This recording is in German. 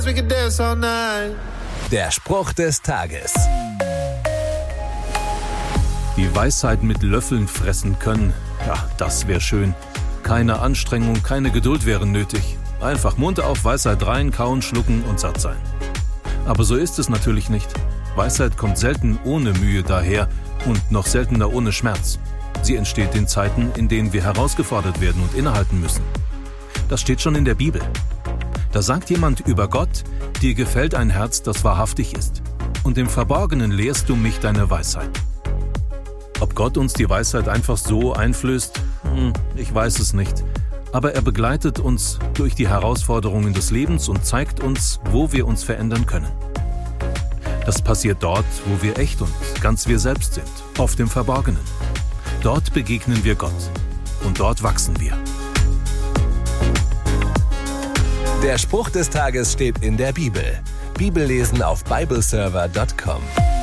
We can dance all night. Der Spruch des Tages. Die Weisheit mit Löffeln fressen können, ja, das wäre schön. Keine Anstrengung, keine Geduld wären nötig. Einfach Mund auf, Weisheit rein, kauen, schlucken und satt sein. Aber so ist es natürlich nicht. Weisheit kommt selten ohne Mühe daher und noch seltener ohne Schmerz. Sie entsteht in Zeiten, in denen wir herausgefordert werden und innehalten müssen. Das steht schon in der Bibel. Da sagt jemand über Gott: Dir gefällt ein Herz, das wahrhaftig ist. Und im Verborgenen lehrst du mich deine Weisheit. Ob Gott uns die Weisheit einfach so einflößt? Ich weiß es nicht. Aber er begleitet uns durch die Herausforderungen des Lebens und zeigt uns, wo wir uns verändern können. Das passiert dort, wo wir echt und ganz wir selbst sind, oft im Verborgenen. Dort begegnen wir Gott und dort wachsen wir. Der Spruch des Tages steht in der Bibel. Bibellesen auf bibleserver.com.